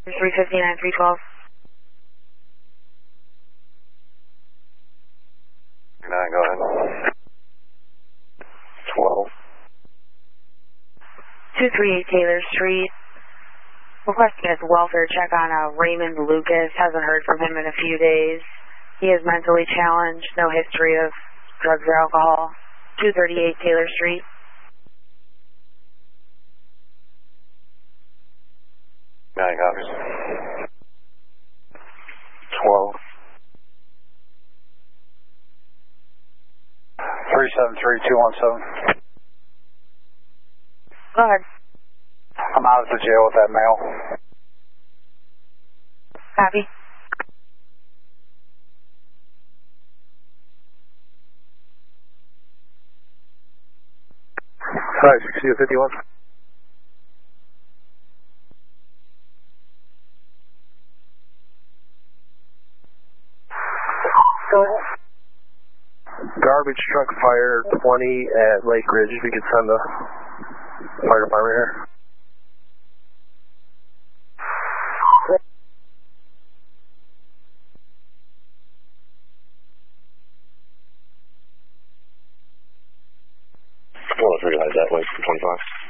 359, 312. 9, go ahead. 12. 238 Taylor Street. Requesting a welfare check on Raymond Lucas. Hasn't heard from him in a few days. He is mentally challenged. No history of drugs or alcohol. 238 Taylor Street. Nine copies. 12. 373-217. Go ahead. I'm out of the jail with that male. Copy. Hi, 60-51. Go ahead. Garbage truck fire 20 at Lake Ridge. If you could send the fire department here. I want to realize that way from 25.